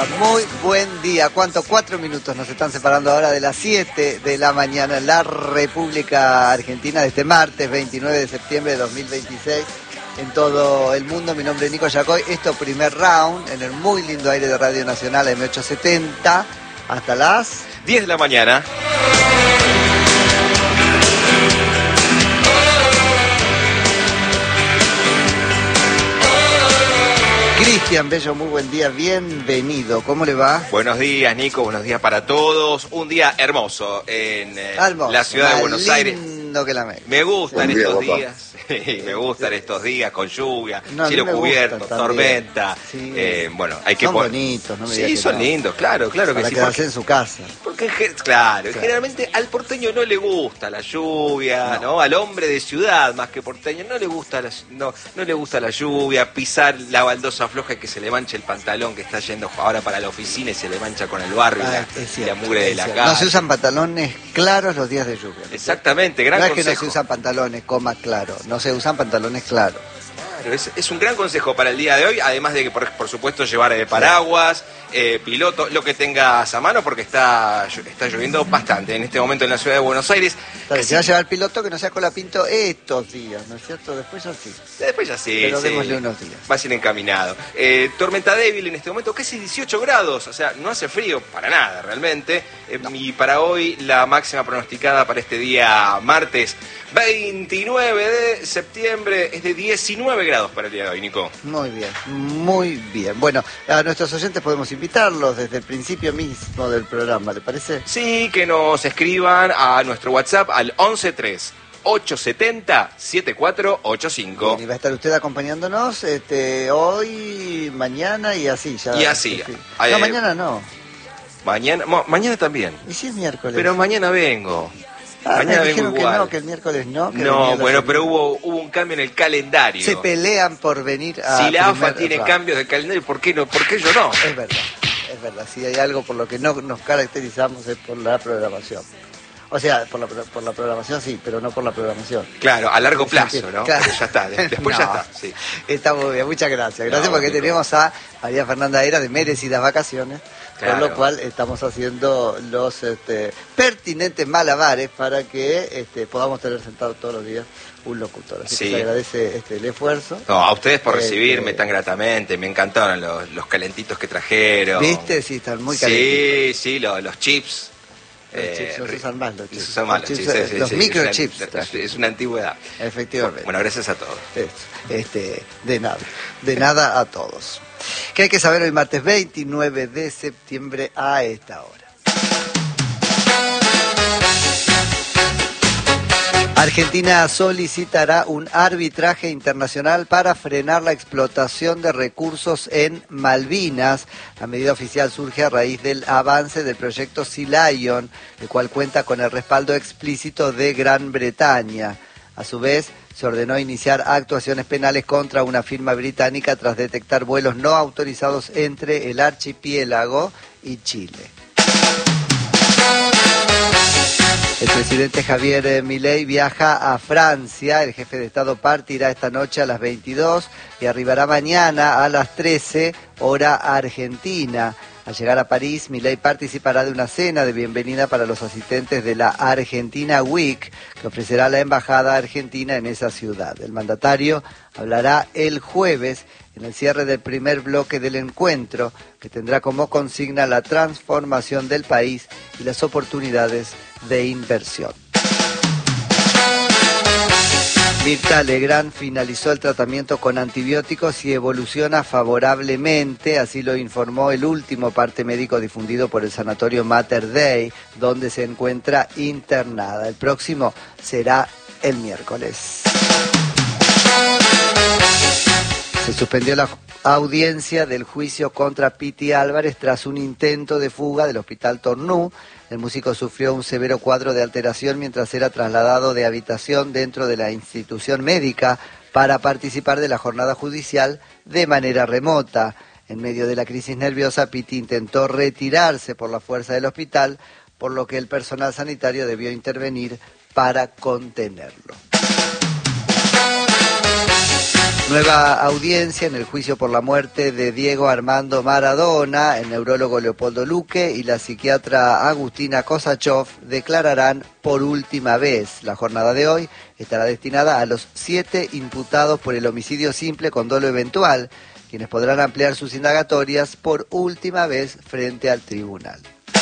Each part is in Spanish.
muy buen día. ¿Cuánto? 4 minutos nos están separando ahora de las 7 de la mañana en la República Argentina de este martes 29 de septiembre de 2026. En todo el mundo, mi nombre es Nico Yacoy. Esto primer round en el muy lindo aire de Radio Nacional M870 hasta las 10 de la mañana. Cristian Bello, muy buen día, bienvenido. ¿Cómo le va? Buenos días, Nico, buenos días para todos. Un día hermoso en la ciudad de Buenos Aires. Que la me gustan estos días. Me gustan estos días con lluvia, cielo cubierto, tormenta. Sí. Bueno, hay que son bonitos, no me digas sí, que son no. lindos, claro que Para sí. quedarse en su casa. Porque claro, generalmente al porteño no le gusta la lluvia, ¿no? Al hombre de ciudad más que porteño no le gusta no le gusta la lluvia, pisar la baldosa floja y que se le manche el pantalón que está yendo ahora para la oficina y se le mancha con el barro y la mugre de la casa. No se usan pantalones claros los días de lluvia. Exactamente, gran consejo. consejo. No es que no se usan pantalones, claro, no se usan pantalones claros. Claro, es un gran consejo para el día de hoy, además de que por supuesto llevar paraguas, piloto, lo que tengas a mano porque está lloviendo bastante en este momento en la ciudad de Buenos Aires. Se va a llevar el piloto que no sea colapinto estos días, ¿no es cierto? Después ya sí. Después ya sí. Pero démosle unos días. Va a ser encaminado. Tormenta débil en este momento, casi 18 grados, o sea, no hace frío para nada realmente. Y para hoy la máxima pronosticada para este día martes 29 de septiembre es de 19 grados para el día de hoy, Nico. Muy bien, muy bien. Bueno, a nuestros oyentes podemos invitarlos desde el principio mismo del programa, ¿le parece? Sí, que nos escriban a nuestro WhatsApp al 113-870-7485. Y va a estar usted acompañándonos hoy, mañana y así. Ya. Y así. Sí. No, mañana no. Mañana también. ¿Y si es miércoles? Pero mañana vengo. Mañana dijeron igual. Que el miércoles no. No, bueno, pero hubo un cambio en el calendario. Se pelean por venir a... Si la AFA tiene cambios de calendario, ¿por qué yo no? Es verdad. Si hay algo por lo que no nos caracterizamos es por la programación. O sea, por la programación sí, pero no por la programación. Claro, a largo plazo, ¿no? Claro. Ya está, después ya está. Sí. Está muy bien, muchas gracias. Gracias porque tenemos a María Fernanda Era de merecidas vacaciones. Claro. Por lo cual estamos haciendo los pertinentes malabares para que podamos tener sentado todos los días un locutor. Así que se agradece el esfuerzo. No, a ustedes por recibirme tan gratamente. Me encantaron los calentitos que trajeron. ¿Viste? Sí, están muy calentitos. Sí, los chips. Los chips no se usan más, los chips. Se usan más, los microchips. Es una antigüedad. Efectivamente. Bueno, gracias a todos. De nada a todos. ¿Qué hay que saber hoy martes 29 de septiembre a esta hora? Argentina solicitará un arbitraje internacional para frenar la explotación de recursos en Malvinas. La medida oficial surge a raíz del avance del proyecto Sea Lion, el cual cuenta con el respaldo explícito de Gran Bretaña. A su vez, se ordenó iniciar actuaciones penales contra una firma británica tras detectar vuelos no autorizados entre el archipiélago y Chile. El presidente Javier Milei viaja a Francia. El jefe de Estado partirá esta noche a las 22 y arribará mañana a las 13, hora argentina. Al llegar a París, Milei participará de una cena de bienvenida para los asistentes de la Argentina Week, que ofrecerá la embajada argentina en esa ciudad. El mandatario hablará el jueves en el cierre del primer bloque del encuentro, que tendrá como consigna la transformación del país y las oportunidades de inversión. Mirta Legrand finalizó el tratamiento con antibióticos y evoluciona favorablemente, así lo informó el último parte médico difundido por el sanatorio Mater Dei, donde se encuentra internada. El próximo será el miércoles. Se suspendió la audiencia del juicio contra Piti Álvarez tras un intento de fuga del Hospital Tornú. El músico sufrió un severo cuadro de alteración mientras era trasladado de habitación dentro de la institución médica para participar de la jornada judicial de manera remota. En medio de la crisis nerviosa, Piti intentó retirarse por la fuerza del hospital, por lo que el personal sanitario debió intervenir para contenerlo. Nueva audiencia en el juicio por la muerte de Diego Armando Maradona. El neurólogo Leopoldo Luque y la psiquiatra Agustina Kosachov declararán por última vez. La jornada de hoy estará destinada a los 7 imputados por el homicidio simple con dolo eventual, quienes podrán ampliar sus indagatorias por última vez frente al tribunal.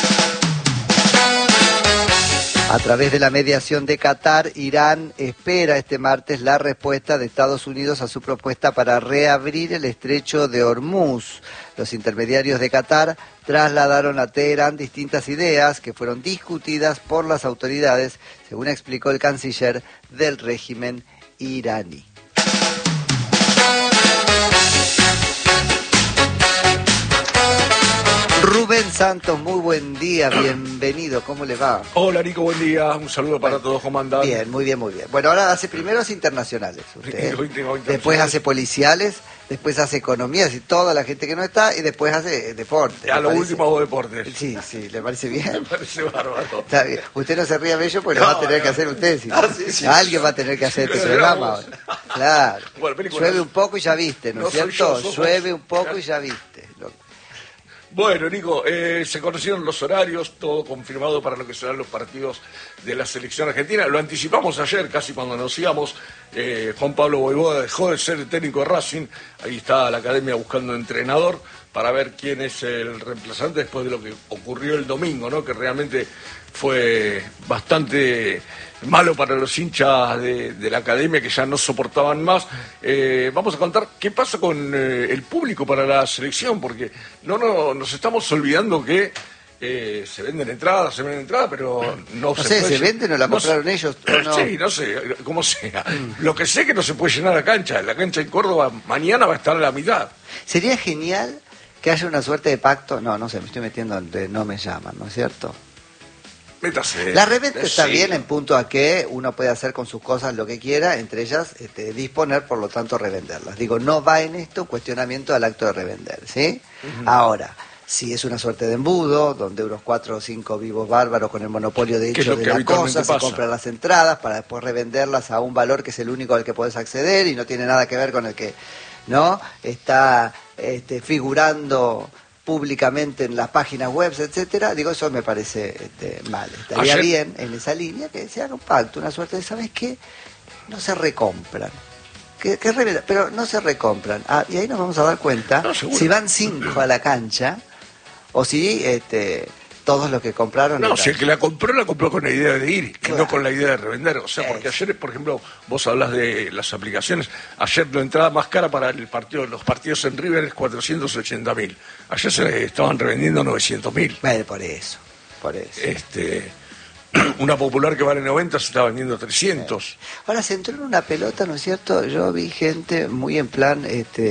A través de la mediación de Qatar, Irán espera este martes la respuesta de Estados Unidos a su propuesta para reabrir el estrecho de Hormuz. Los intermediarios de Qatar trasladaron a Teherán distintas ideas que fueron discutidas por las autoridades, según explicó el canciller del régimen iraní. Rubén Santos, muy buen día, bienvenido, ¿cómo le va? Hola Nico, buen día, un saludo para todos, ¿cómo andan? Bien, muy bien, muy bien. Bueno, ahora hace primeros internacionales, usted, después hace policiales, después hace economías y toda la gente que no está, y después hace deporte. A lo último hago deportes. Sí, sí, ¿le parece bien? Me parece bárbaro. Está bien. Usted no se ría bello porque lo va a tener que hacer usted. Sí. Alguien va a tener que hacer este programa ahora. Claro. Bueno, llueve un poco y ya viste, ¿no es cierto? Llueve un poco y ya viste. Bueno, Nico, se conocieron los horarios, todo confirmado para lo que serán los partidos de la selección argentina. Lo anticipamos ayer, casi cuando nos íbamos. Juan Pablo Vojvoda dejó de ser el técnico de Racing. Ahí está la academia buscando entrenador para ver quién es el reemplazante después de lo que ocurrió el domingo, ¿no? Que realmente fue bastante malo para los hinchas de la academia que ya no soportaban más. Vamos a contar qué pasa con el público para la selección, porque nos estamos olvidando que se venden entradas, pero no se sé, puede... ¿se venden o la compraron ellos? ¿O no? Sí, no sé, como sea. Lo que sé es que no se puede llenar la cancha en Córdoba mañana va a estar a la mitad. Sería genial que haya una suerte de pacto, no sé, me estoy metiendo donde no me llaman, ¿no es cierto? Métase. La reventa está bien en punto a que uno puede hacer con sus cosas lo que quiera, entre ellas disponer, por lo tanto revenderlas. Digo, no va en esto cuestionamiento al acto de revender, ¿sí? Uh-huh. Ahora, si es una suerte de embudo, donde unos 4 o 5 vivos bárbaros con el monopolio de hecho de la cosa, se compran las entradas para después revenderlas a un valor que es el único al que podés acceder y no tiene nada que ver con el que no está figurando públicamente en las páginas web, etcétera, digo, eso me parece mal. Estaría bien en esa línea que se haga un pacto, una suerte de, ¿sabes qué? No se recompran. Pero no se recompran. Y ahí nos vamos a dar cuenta si van 5 a la cancha o si todos los que compraron... No, si el que la compró con la idea de ir, y no con la idea de revender. O sea, porque ayer, por ejemplo, vos hablas de las aplicaciones. Ayer la entrada más cara para los partidos en River es 480.000. Ayer se estaban revendiendo 900.000. Bueno, por eso. Una popular que vale 90 se está vendiendo 300. Ahora, se entró en una pelota, ¿no es cierto? Yo vi gente muy en plan...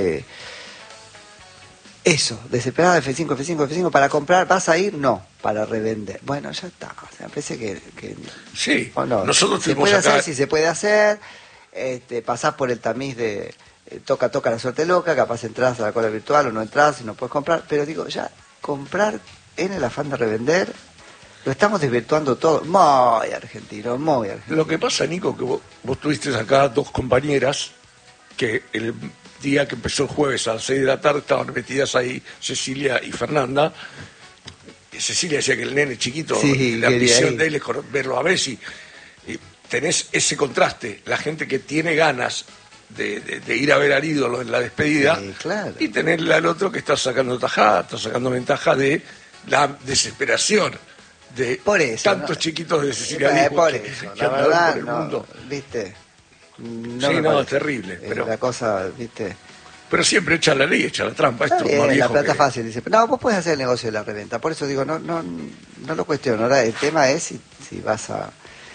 Eso, desesperada, F5, para comprar, ¿vas a ir? No, para revender. Bueno, ya está, o sea, me parece que sí, o no, nosotros se puede hacer, si se puede hacer, pasás por el tamiz de toca la suerte loca, capaz entras a la cola virtual o no entras y no puedes comprar, pero digo, ya, comprar en el afán de revender, lo estamos desvirtuando todo, muy argentino. Lo que pasa, Nico, que vos tuviste acá 2 compañeras que el día que empezó el jueves a las 6 de la tarde estaban metidas ahí Cecilia y Fernanda. Cecilia decía que el nene chiquito, la ambición de él es verlo a Messi. Y tenés ese contraste, la gente que tiene ganas de ir a ver al ídolo en la despedida, claro. Y tenerle al otro que está sacando tajada, está sacando ventaja de la desesperación de por eso, tantos chiquitos de Cecilia. Por eso, la verdad, no, ¿viste? No, es terrible. Pero la cosa, ¿viste? Pero siempre echa la ley, echa la trampa. Esto es la plata fácil, dice. No, vos podés hacer el negocio de la reventa. Por eso digo, no lo cuestiono. Ahora, el tema es si vas a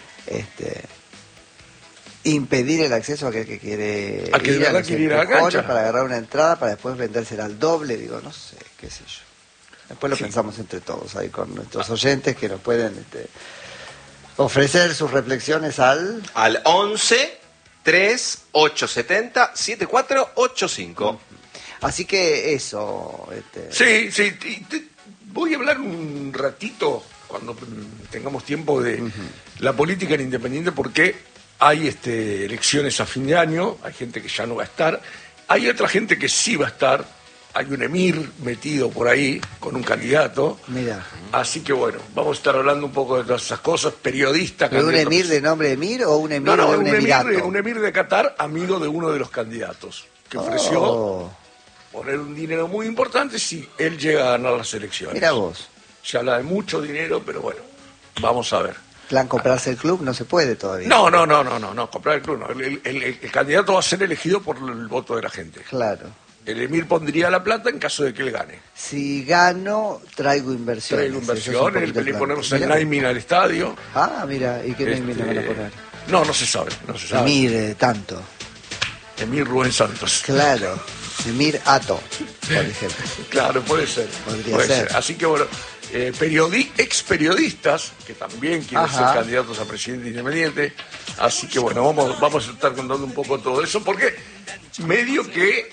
impedir el acceso a aquel que quiere a que de verdad quiere ir a la cancha para agarrar una entrada para después vendérsela al doble. Digo, no sé, qué sé yo. Después lo pensamos entre todos ahí con nuestros oyentes que nos pueden ofrecer sus reflexiones al 11 3 870 7485. Así que eso. Sí. Voy a hablar un ratito, cuando tengamos tiempo, de la política en Independiente, porque hay elecciones a fin de año, hay gente que ya no va a estar, Hay otra gente que sí va a estar. Hay un emir metido por ahí con un candidato. Mira. Así que bueno, vamos a estar hablando un poco de todas esas cosas. Periodista, ¿Pero un emir de nombre Emir o un emir de un emirato? Un emir de Qatar, amigo de uno de los candidatos, que ofreció poner un dinero muy importante si él llega a ganar las elecciones. Mira vos. Se habla de mucho dinero, pero bueno, vamos a ver. ¿Plan comprarse el club? No se puede todavía. No, comprar el club no. El candidato va a ser elegido por el voto de la gente. Claro. El emir pondría la plata en caso de que él gane. Si gano, traigo inversiones. Le ponemos el naming al estadio. Ah, mira, ¿y qué naming le van a poner? No se sabe. Emir tanto. Emir Rubén Santos. Claro, Emir Ato, por ejemplo. Claro, puede ser. Podría ser. Así que bueno, ex periodistas que también quieren ser candidatos a presidente independiente. Así que bueno, vamos a estar contando un poco todo eso, porque medio que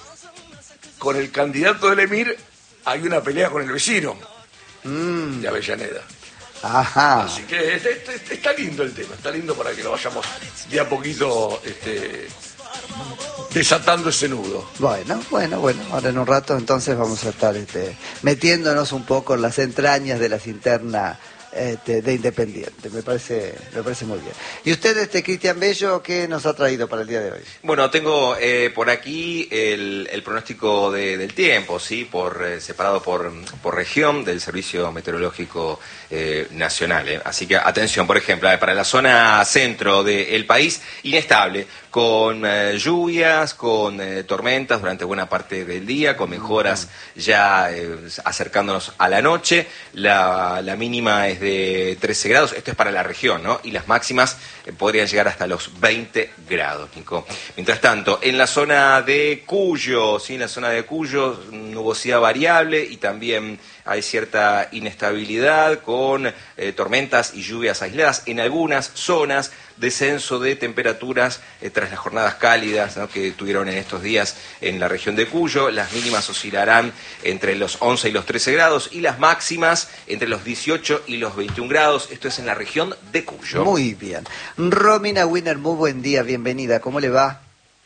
con el candidato del emir hay una pelea con el vecino de Avellaneda. Ajá. Así que está lindo el tema, está lindo para que lo vayamos de a poquito desatando ese nudo. Bueno, ahora en un rato entonces vamos a estar metiéndonos un poco en las entrañas de las internas de Independiente. Me parece muy bien. ¿Y usted, Cristian Bello, qué nos ha traído para el día de hoy? Bueno, tengo por aquí el pronóstico del tiempo, ¿sí? Separado por región del Servicio Meteorológico Nacional. Así que atención, por ejemplo, para la zona centro del país, inestable, con lluvias, con tormentas durante buena parte del día, con mejoras ya acercándonos a la noche. La mínima es de 13 grados, esto es para la región, ¿no? Y las máximas podrían llegar hasta los 20 grados, Nico. Mientras tanto, en la zona de Cuyo, ¿sí? En la zona de Cuyo, nubosidad variable y también hay cierta inestabilidad con tormentas y lluvias aisladas en algunas zonas, descenso de temperaturas tras las jornadas cálidas, ¿no? Que tuvieron en estos días en la región de Cuyo. Las mínimas oscilarán entre los 11 y los 13 grados y las máximas entre los 18 y los 21 grados. Esto es en la región de Cuyo. Muy bien. Romina Winner, muy buen día, bienvenida. ¿Cómo le va?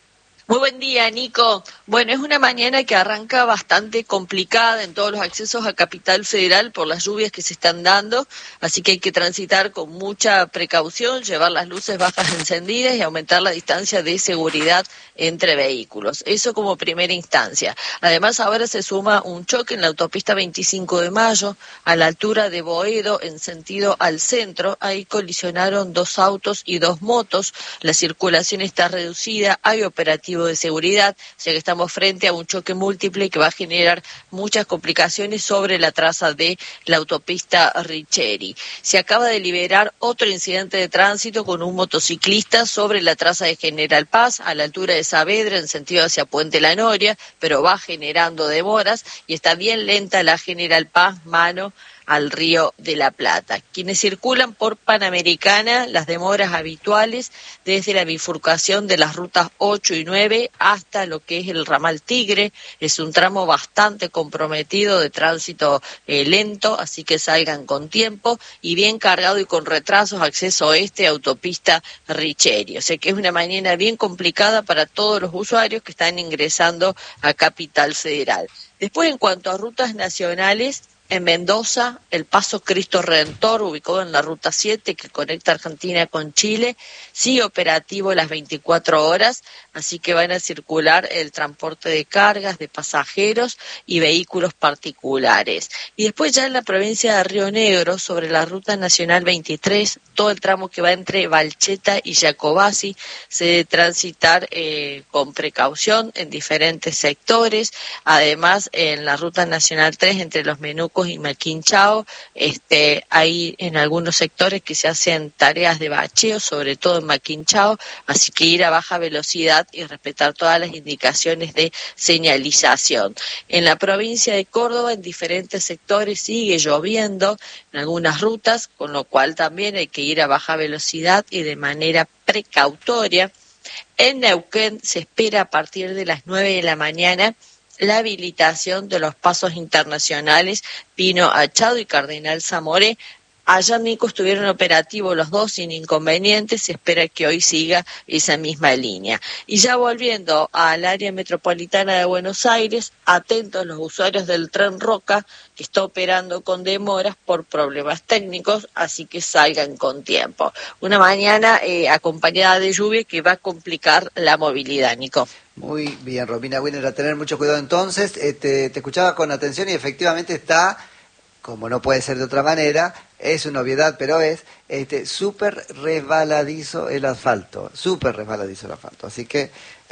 Muy buen día, Nico. Bueno, es una mañana que arranca bastante complicada en todos los accesos a Capital Federal por las lluvias que se están dando, así que hay que transitar con mucha precaución, llevar las luces bajas encendidas y aumentar la distancia de seguridad entre vehículos. Eso como primera instancia. Además, ahora se suma un choque en la autopista 25 de Mayo, a la altura de Boedo, en sentido al centro. Ahí colisionaron 2 autos y 2 motos. La circulación está reducida, hay operativo de seguridad, ya que estamos frente a un choque múltiple que va a generar muchas complicaciones sobre la traza de la autopista Richeri. Se acaba de liberar otro incidente de tránsito con un motociclista sobre la traza de General Paz, a la altura de Saavedra, en sentido hacia Puente La Noria, pero va generando demoras y está bien lenta la General Paz, mano al Río de la Plata. Quienes circulan por Panamericana, las demoras habituales desde la bifurcación de las rutas 8 y 9 hasta lo que es el ramal Tigre. Es un tramo bastante comprometido de tránsito lento, así que salgan con tiempo y bien cargado y con retrasos acceso oeste, autopista Richeri. O sea que es una mañana bien complicada para todos los usuarios que están ingresando a Capital Federal. Después, en cuanto a rutas nacionales, en Mendoza, el Paso Cristo Redentor, ubicado en la Ruta 7, que conecta Argentina con Chile, sigue operativo las 24 horas, así que van a circular el transporte de cargas, de pasajeros y vehículos particulares. Y después ya en la provincia de Río Negro, sobre la Ruta Nacional 23, todo el tramo que va entre Valcheta y Jacobasi, se debe transitar con precaución en diferentes sectores. Además, en la Ruta Nacional 3, entre Los Menucos y Maquinchao, hay en algunos sectores que se hacen tareas de bacheo, sobre todo en Maquinchao, así que ir a baja velocidad y respetar todas las indicaciones de señalización. En la provincia de Córdoba, en diferentes sectores sigue lloviendo en algunas rutas, con lo cual también hay que ir a baja velocidad y de manera precautoria. En Neuquén se espera a partir de las 9 de la mañana la habilitación de los pasos internacionales Pino Achado y Cardenal Zamoré Ayer, Nico, estuvieron operativos los dos sin inconvenientes, se espera que hoy siga esa misma línea. Y ya volviendo al área metropolitana de Buenos Aires, atentos los usuarios del tren Roca, que está operando con demoras por problemas técnicos, así que salgan con tiempo. Una mañana acompañada de lluvia que va a complicar la movilidad, Nico. Muy bien, Romina Wiener, a tener mucho cuidado entonces. Te escuchaba con atención y efectivamente está, como no puede ser de otra manera, es una obviedad, pero es súper resbaladizo el asfalto, así que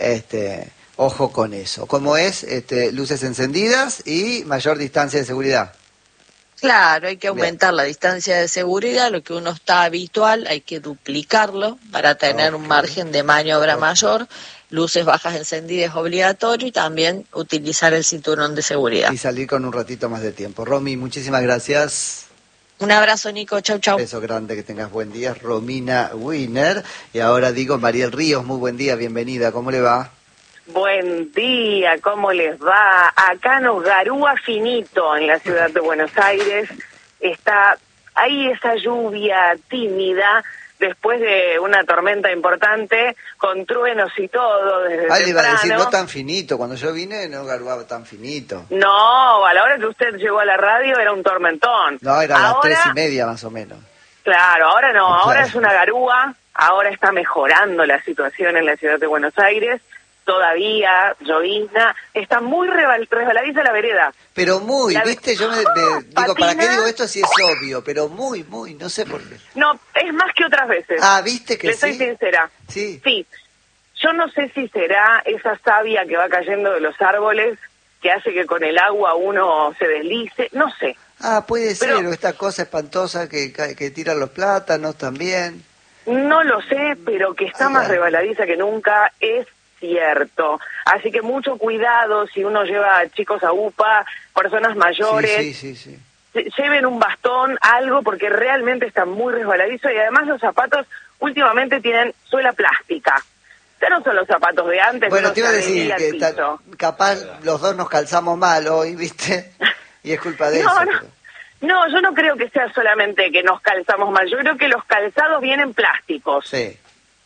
ojo con eso. ¿Cómo es? Luces encendidas y mayor distancia de seguridad. Claro, hay que aumentar la distancia de seguridad, lo que uno está habitual, hay que duplicarlo para tener un margen de maniobra mayor, luces bajas encendidas obligatorio y también utilizar el cinturón de seguridad. Y salir con un ratito más de tiempo. Romy, muchísimas gracias. Un abrazo, Nico. Chau, chau. Beso grande, que tengas buen día. Romina Wiener. Y ahora digo, Mariel Ríos, muy buen día, bienvenida. ¿Cómo le va? Buen día, ¿cómo les va? Acá nos garúa finito en la ciudad de Buenos Aires. Está ahí esa lluvia tímida después de una tormenta importante con truenos y todo desde temprano. Le iba a decir, no tan finito. Cuando yo vine no garuaba tan finito. No, a la hora que usted llegó a la radio era un tormentón. No, era a las 3:30 más o menos. Claro, ahora no, Claro. Ahora es una garúa, ahora está mejorando la situación en la ciudad de Buenos Aires. Todavía, llovizna, está muy resbaladiza la vereda. Pero muy, ¿viste? Yo me digo, ¿para qué digo esto si es obvio? Pero muy, no sé por qué. No, es más que otras veces. Ah, ¿viste que Le sí? soy sincera. Sí. Sí. Yo no sé si será esa savia que va cayendo de los árboles que hace que con el agua uno se deslice, no sé. Ah, puede ser, Pero o esta cosa espantosa que tiran los plátanos también. no lo sé, pero que está más resbaladiza que nunca es cierto. Así que mucho cuidado si uno lleva chicos a UPA, personas mayores. Sí. Lleven un bastón, algo, porque realmente está muy resbaladizo y además los zapatos últimamente tienen suela plástica. Ya no son los zapatos de antes. Bueno, te iba a se decir veía que el piso. capaz los dos nos calzamos mal hoy, ¿viste? Y es culpa de eso. No, yo no creo que sea solamente que nos calzamos mal. Yo creo que los calzados vienen plásticos. Sí.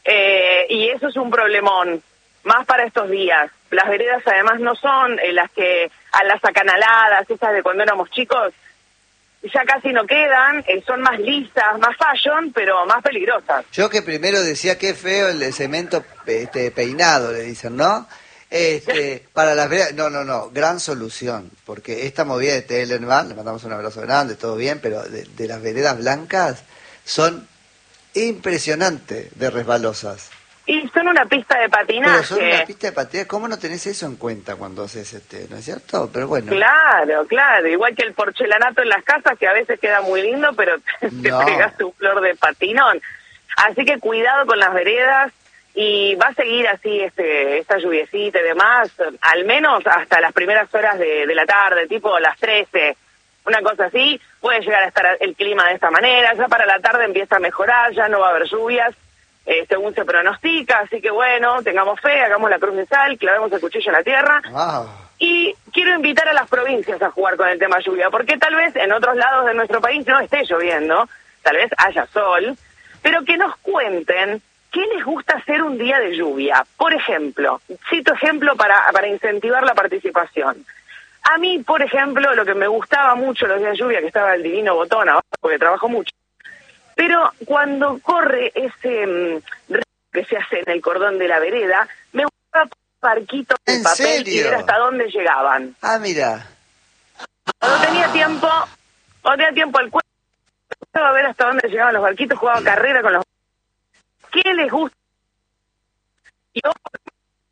Y eso es un problemón, más para estos días. Las veredas además no son las que a las acanaladas, esas de cuando éramos chicos, ya casi no quedan, son más lisas, más fashion, pero más peligrosas. Yo que primero decía que feo el cemento peinado, le dicen, ¿no? Para las veredas, no, gran solución, porque esta movida de Tellerman, le mandamos un abrazo grande, todo bien, pero de las veredas blancas son impresionantes de resbalosas. Y son una pista de patinaje. Pero son una pista de patinaje, ¿cómo no tenés eso en cuenta cuando haces no es cierto? Pero bueno. Claro, igual que el porcelanato en las casas, que a veces queda muy lindo, pero te pegas tu flor de patinón. Así que cuidado con las veredas, y va a seguir así esta lluviecita y demás, al menos hasta las primeras horas de la tarde, tipo las 13, una cosa así. Puede llegar a estar el clima de esta manera, ya para la tarde empieza a mejorar, ya no va a haber lluvias, según se pronostica, así que bueno, tengamos fe, hagamos la cruz de sal, clavemos el cuchillo en la tierra. Wow. Y quiero invitar a las provincias a jugar con el tema lluvia, porque tal vez en otros lados de nuestro país no esté lloviendo, tal vez haya sol, pero que nos cuenten qué les gusta hacer un día de lluvia. Por ejemplo, cito ejemplo para incentivar la participación. A mí, por ejemplo, lo que me gustaba mucho los días de lluvia, que estaba el divino botón abajo, porque trabajo mucho, pero cuando corre ese que se hace en el cordón de la vereda, me gustaba barquitos de papel serio? Y ver hasta dónde llegaban. Ah, mira. Cuando tenía tiempo al cuerpo, a ver hasta dónde llegaban los barquitos, jugaba carrera con los... ¿Qué les gusta? Y ojo,